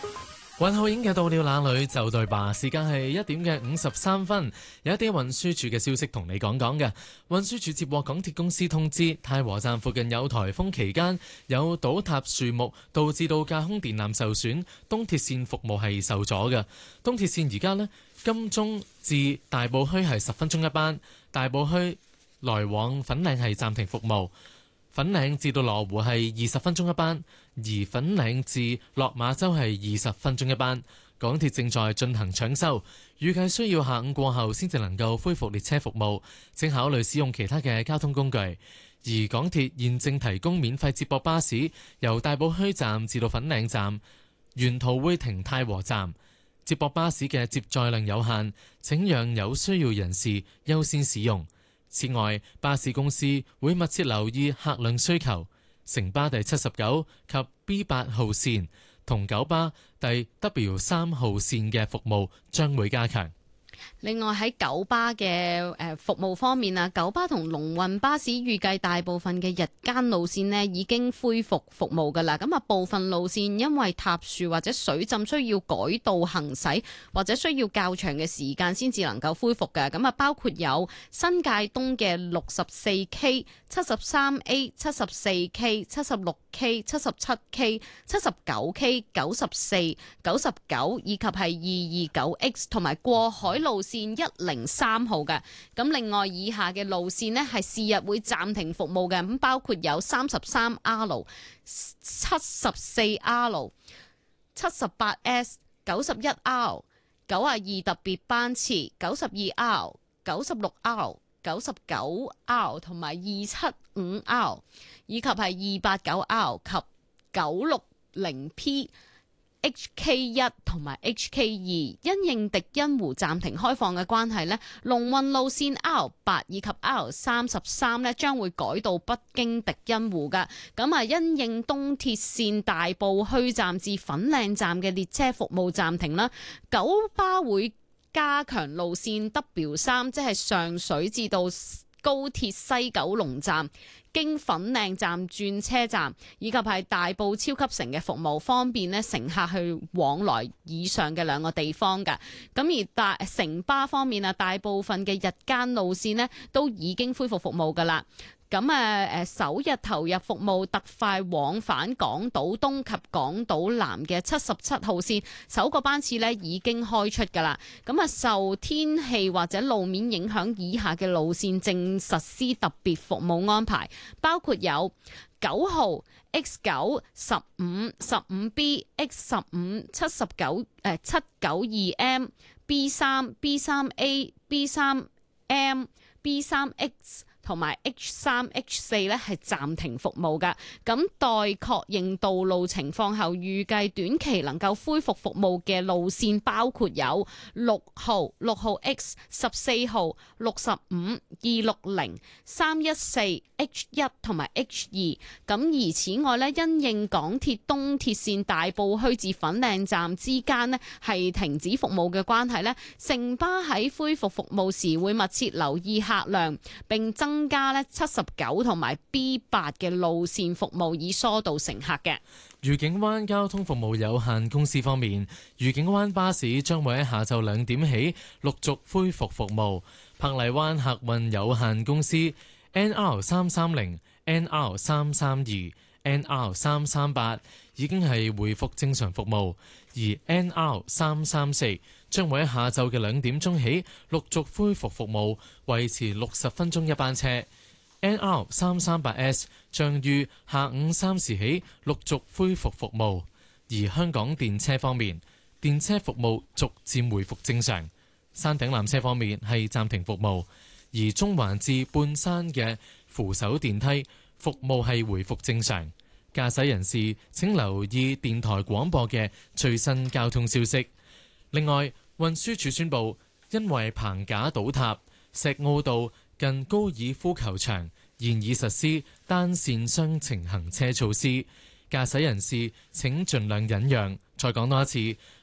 運後影嘅到了哪裏就對吧？時間係1點嘅53分，有一啲運輸署嘅消息同你講講嘅。運輸署接獲港鐵公司通知，太和站附近有颱風期間有倒塌樹木，導致到架空電纜受損，東鐵線服務係受阻嘅。東鐵線而家呢，金鐘至大埔墟係10分鐘一班，大埔墟來往粉嶺係暫停服務。粉嶺至到羅湖係20分鐘一班，而粉嶺至落馬洲係20分鐘一班。港鐵正在進行搶修，預計需要下午過後先至能夠恢復列車服務，正考慮使用其他嘅交通工具。而港鐵現正提供免費接駁巴士，由大埔墟站至到粉嶺站，沿途會停太和站。接駁巴士嘅接載量有限，請讓有需要人士優先使用。此外，巴士公司會密切留意客量需求，城巴第79及 B8 號線同九巴第 W3 號線嘅服務將會加強。 另外喺九巴嘅服務方面啊，九巴同龍運巴士預計大部分嘅日間路線呢已經恢復服務㗎啦。咁啊，部分路線因為塌樹或者水浸需要改道行駛，或者需要較長嘅時間先至能夠恢復嘅。咁啊，包括有新界東嘅64K、73A、74K、76K、77K、79K、94、99以及係 229X 同埋過海路線103號嘅。咁另外以下嘅路線呢係是日會暫停服務嘅，咁包括有 33R、74R、78S、91R、92特別班次、92R、96R、99R 同埋275R， 以及係289R 及960P。HK1 同埋 HK2， 因應迪欣湖暫停開放嘅關係呢，龍運路線 R8 以及 R33 呢將會改到不經迪欣湖㗎。咁啊，因應東鐵線大埔墟站至粉嶺站嘅列車服務暫停啦，九巴會加強路線 W3， 即係上水至到高鐵西九龍站，經粉嶺站轉車站，以及係大埔超級城嘅服務，方便呢乘客去往來以上嘅兩個地方㗎。咁而城巴方面啊，大部分嘅日間路線呢都已經恢復服務㗎啦。咁首日投入服務特快往返港島東及港島南嘅77號線，首個班次呢已經開出㗎啦。咁受天氣或者路面影響，以下嘅路線正實施特別服務安排，包括有9號、X9、15、15B、X15、79、792M、B3、B3A、B3M、B3X。同埋 H3、H4 咧係暫停服務㗎，咁待確認道路情況後，預計短期能夠恢復服務嘅路線包括有6號 X、14號、65、260、314、H1 同埋 H2。咁而此外咧，因應港鐵東鐵線大埔墟至粉嶺站之間咧係停止服務嘅關係咧，城巴喺恢復服務時會密切留意客量，並增加咧79同埋 B8 嘅路線服務，以疏導乘客嘅。 愉景灣交通服務有限公司方面，愉景灣巴士將會喺下晝2點起陸續恢復服務。珀麗灣客運有限公司 NR330、NR332、NR338 已經係恢復正常服務，而 NR334 將會喺下晝嘅2點鐘起陸續恢復服務，維持60分鐘一班車。NR338S 將於下午3時起陸續恢復服務。而香港電車方面，電車服務逐漸回復正常。山頂纜車方面係暫停服務，而中環至半山嘅扶手電梯服務係回復正常。駕駛人士請留意電台廣播嘅最新交通消息。另外，運輸署宣布，因為棚架倒塌，石澳道近高爾夫球場現已實施單線雙程行車措施，駕駛人士請盡量忍讓。再講多一次，